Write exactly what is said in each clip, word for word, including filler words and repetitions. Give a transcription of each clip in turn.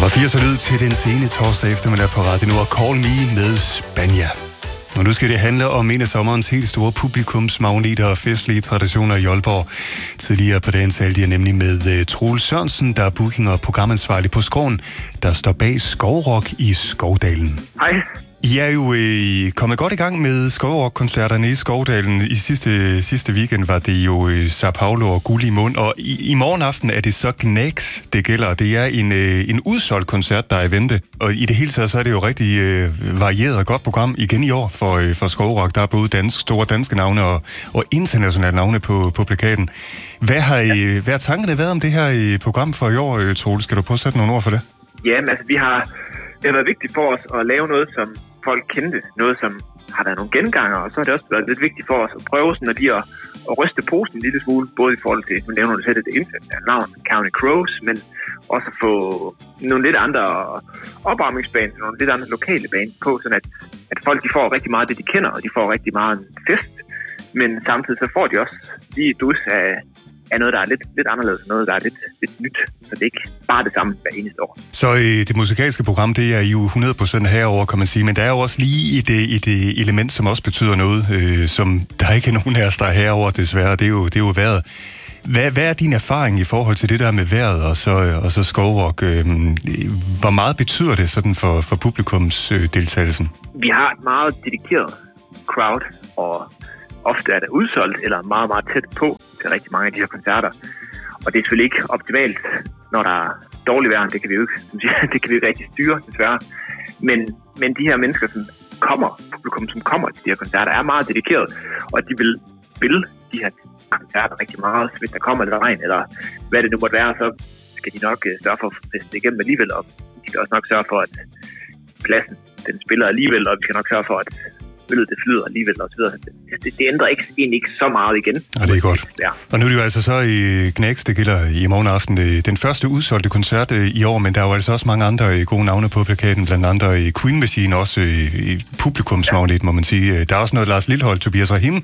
Nummer firs lyd til den sene torsdag eftermiddag på Radio Nord. Call Me med Spania. Og nu skal det handle om en af sommerens helt store publikumsmagneter og festlige traditioner i Aalborg. Tidligere på dagen talte jeg nemlig med uh, Troels Sørensen, der er booking- og programansvarlig på Skråen, der står bag Skovrock i Skovdalen. Hej. I er jo øh, kommet godt i gang med Skovrock-koncerterne i Skovdalen. I sidste, sidste weekend var det jo øh, Sao Paulo og Guld i Mund, og i, i morgen aften er det så Gnags, det gælder. Det er en, øh, en udsolgt koncert, der er i vente. Og i det hele taget, så er det jo rigtig øh, varieret og godt program igen i år for, øh, for Skovrock. Der er både dansk, store danske navne og, og internationale navne på, på plakaten. Hvad har, I, hvad har tankerne været om det her i program for i år, Troels? Skal du prøve at sætte nogle ord for det? Jamen, altså, vi har, det har været vigtigt for os at lave noget, som folk kendte, noget som har været nogle genganger, og så har det også været lidt vigtigt for os at prøve sådan at, at, at ryste posen en lille smule, både i forhold til, nu nævner du selv, det internationale navn, Counting Crows, men også at få nogle lidt andre opvarmningsbands, nogle lidt andre lokale bands på, sådan at, at folk de får rigtig meget det, de kender, og de får rigtig meget en fest, men samtidig så får de også lige et dus af er noget, der er lidt, lidt anderledes, noget, der er lidt, lidt nyt, så det er ikke bare det samme hver eneste år. Så øh, det musikalske program, det er jo hundrede procent herover, kan man sige, men der er jo også lige et, et element, som også betyder noget, øh, som der ikke er nogen af os, der er herover, desværre, det er jo, det er jo vejret. Hvad, hvad er din erfaring i forhold til det der med vejret og så, og så Skovrock? Øh, hvor meget betyder det sådan for, for publikums øh, deltagelsen? Vi har et meget dedikeret crowd, og ofte er det udsolgt eller meget, meget tæt på til rigtig mange af de her koncerter. Og det er selvfølgelig ikke optimalt, når der er dårligt vejr. Det kan vi jo ikke, som siger, det kan vi ikke rigtig styre, desværre. Men, men de her mennesker, som kommer, publikum, som kommer til de her koncerter, er meget dedikeret, og de vil spille de her koncerter rigtig meget. Så hvis der kommer lidt regn, eller hvad det nu måtte være, så skal de nok sørge for at feste det igennem alligevel. Og de skal også nok sørge for, at pladsen den spiller alligevel, og vi skal nok sørge for, at øllet det flyder alligevel og så videre. Det, det ændrer ikke, egentlig ikke så meget igen. Ja, det er godt. Ja. Og nu er det jo altså så i Gnags, det gælder i morgen aften, den første udsolgte koncert i år, men der er jo altså også mange andre gode navne på plakaten, blandt andre i Queen Machine, også i publikumsmagnet, må man sige. Der er også noget Lars Lilholt, Tobias Rahim,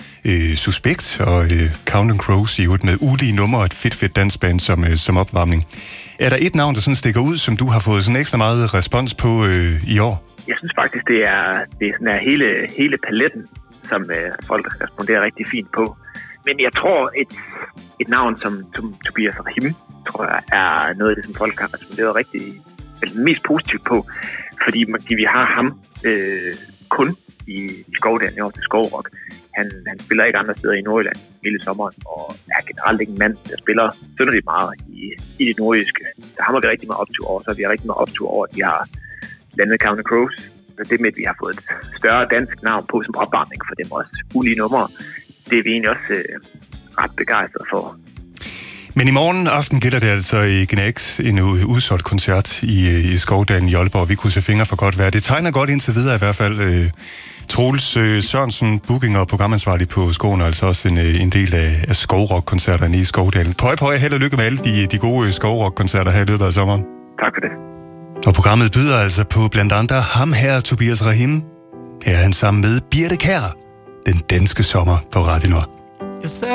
Suspekt og Counting Crows i øvrigt med ulige nummer og et fedt, fedt dansband som, som opvarmning. Er der et navn, der sådan stikker ud, som du har fået sådan ekstra meget respons på øh, i år? Jeg synes faktisk, det er, det er sådan her hele, hele paletten, som øh, folk responderer rigtig fint på. Men jeg tror, et, et navn som, som Tobias Rahim, tror jeg, er noget af det, som folk har responderet rigtig, eller mest positivt på. Fordi, fordi vi har ham øh, kun i, i Skovdalen, i år til Skovrock. Han, han spiller ikke andre steder i Nordjylland hele sommeren, og er generelt ikke en mand, der spiller synderligt meget i, i det nordjyske. Der har vi rigtig meget optur over, så vi har rigtig meget optur over, at de har landet Counting Crows. Det med, at vi har fået et større dansk navn på som opvarmning for dem også. Ulige numre. Det er vi egentlig også øh, ret begejstrede for. Men i morgen aften gælder det altså i Gnags en udsolgt koncert i, i Skovdalen i Aalborg. Vi kunne se fingre for godt vejr. Det tegner godt indtil videre i hvert fald. Øh, Troels øh, Sørensen, booking- og programansvarlig på Skåren, og altså også en, øh, en del af, af Skovrock-koncerterne i Skovdalen. Pøj, pøj, held og lykke med alle de, de gode Skovrock-koncerter her i løbet af sommeren. Tak for det. Og programmet byder altså på blandt andre ham her, Tobias Rahim. Her er han sammen med Birte Kjær, den danske sommer på Radio Nord.